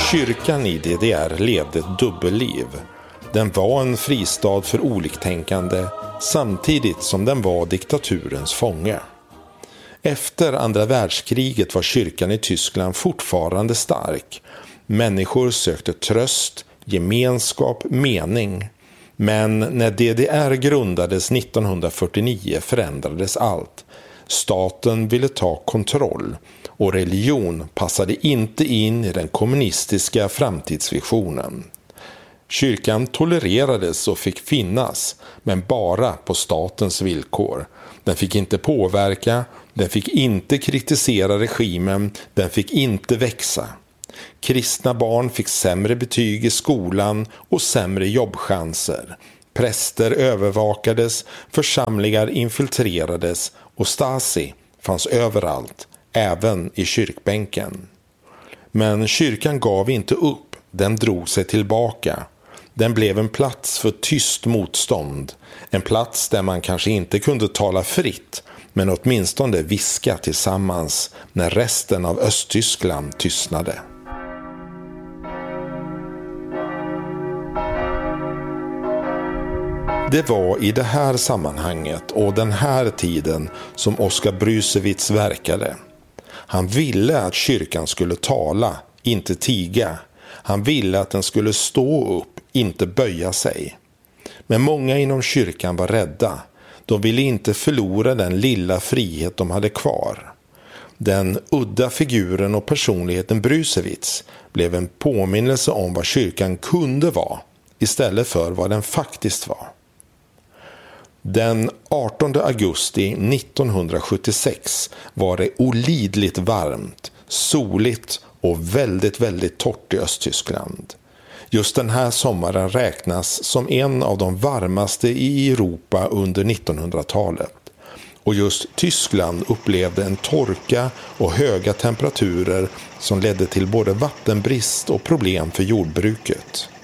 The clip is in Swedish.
Kyrkan i DDR levde ett dubbelliv. Den var en fristad för oliktänkande samtidigt som den var diktaturens fånge. Efter andra världskriget var kyrkan i Tyskland fortfarande stark. Människor sökte tröst, gemenskap, mening. Men när DDR grundades 1949 förändrades allt. Staten ville ta kontroll och religion passade inte in i den kommunistiska framtidsvisionen. Kyrkan tolererades och fick finnas, men bara på statens villkor. Den fick inte påverka, den fick inte kritisera regimen, den fick inte växa. Kristna barn fick sämre betyg i skolan och sämre jobbchanser. Präster övervakades, församlingar infiltrerades och Stasi fanns överallt, även i kyrkbänken. Men kyrkan gav inte upp, den drog sig tillbaka. Den blev en plats för tyst motstånd, en plats där man kanske inte kunde tala fritt, men åtminstone viska tillsammans när resten av Östtyskland tystnade. Det var i det här sammanhanget och den här tiden som Oskar Brusewitz verkade. Han ville att kyrkan skulle tala, inte tiga. Han ville att den skulle stå upp, inte böja sig. Men många inom kyrkan var rädda. De ville inte förlora den lilla frihet de hade kvar. Den udda figuren och personligheten Brusewitz blev en påminnelse om vad kyrkan kunde vara, istället för vad den faktiskt var. Den 18 augusti 1976 var det olidligt varmt, soligt och väldigt torrt i Östtyskland. Just den här sommaren räknas som en av de varmaste i Europa under 1900-talet. Och just Tyskland upplevde en torka och höga temperaturer som ledde till både vattenbrist och problem för jordbruket.